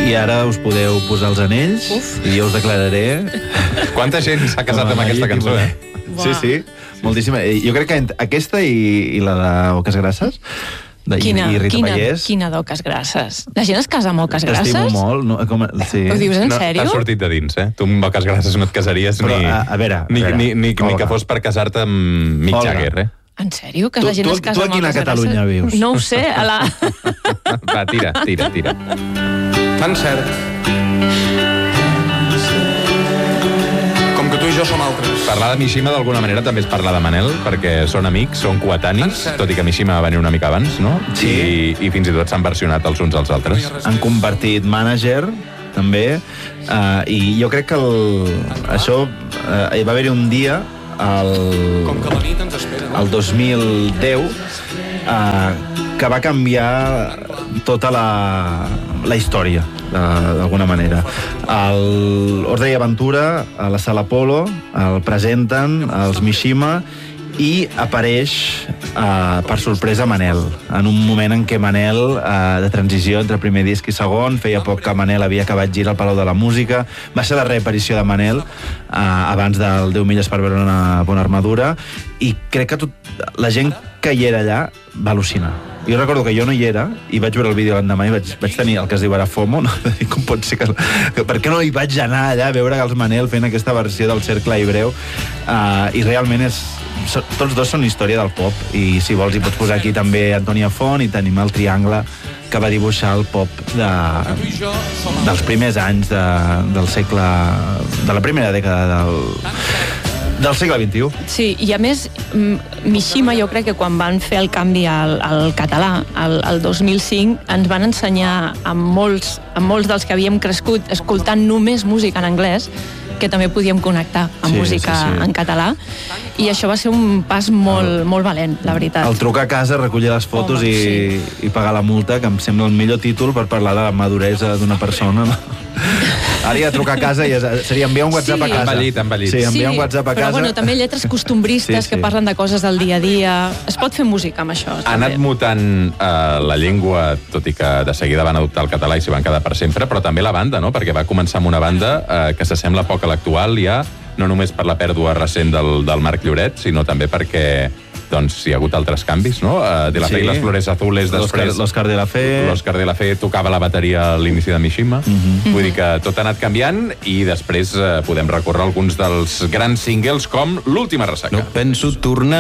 I ara us podeu posar els anells i jo us declararé... Quanta gent s'ha casat amb aquesta cançó, eh? Sí, moltíssima. Jo crec que aquesta i la de Oques Grasses i Rita Pallés... Quina d'Oques Grasses? La gent es casa amb Oques Grasses? Estimo molt. No, sí. Ho dius en sèrio? T'has sortit de dins, eh? Tu amb Oques Grasses no et casaries ni que fos per casar-te amb Mick Jagger, eh? En sèrio? Que la gent es casa amb Oques Grasses? Tu a quina Catalunya vius? No ho sé, a la... Va, tira. Tan cert com que tu i jo som altres. Parlar de Mishima d'alguna manera també és parlar de Manel, perquè són amics, són coetanis, tot i que Mishima va venir una mica abans, no? Sí. I fins i tot s'han versionat els uns als altres. Han convertit mànager, també, i jo crec que això va haver-hi un dia el 2010 que va canviar tota la història, d'alguna manera. Ordre i Aventura, a la Sala Apolo, el presenten, els Mishima, i apareix per sorpresa Manel, en un moment en què Manel, de transició entre primer disc i segon, feia poc que Manel havia acabat gira al Palau de la Música, va ser la reaparició de Manel abans del 10 milles per veure una bona armadura, i crec que la gent que hi era allà va al·lucinar. Jo recordo que jo no hi era i vaig veure el vídeo l'endemà i vaig tenir el que es diu ara FOMO, no? Com pot ser que... Per què no hi vaig anar allà a veure els Manel fent aquesta versió del Cercle i Breu? I realment tots dos són història del pop, i si vols hi pots posar aquí també Antònia Font, i tenim el Triangle, que va dibuixar el pop dels primers anys del segle... de la primera dècada del segle XXI. Sí, i a més, Mishima, jo crec que quan van fer el canvi al català, el 2005, ens van ensenyar a molts dels que havíem crescut escoltant només música en anglès, que també podíem connectar amb música en català, i això va ser un pas molt valent, la veritat. El trucar a casa, recollir les fotos i pagar la multa, que em sembla el millor títol per parlar de la maduresa d'una persona, no? Ara ja trucar a casa seria enviar un WhatsApp a casa. Envellit. Sí, enviar un WhatsApp a casa. Però bueno, també lletres costumbristes que parlen de coses del dia a dia. Es pot fer música amb això. Ha anat mutant la llengua, tot i que de seguida van adoptar el català i s'hi van quedar per sempre, però també la banda, no? Perquè va començar amb una banda que s'assembla poc a l'actual ja, no només per la pèrdua recent del Marc Lloret, sinó també perquè hi ha hagut altres canvis, no? De la Fe i les Flores Azules, després... L'Òscar de la Fe. L'Òscar de la Fe tocava la bateria a l'inici de Mishima. Vull dir que tot ha anat canviant i després podem recórrer alguns dels grans singles com L'última ressaca. No penso tornar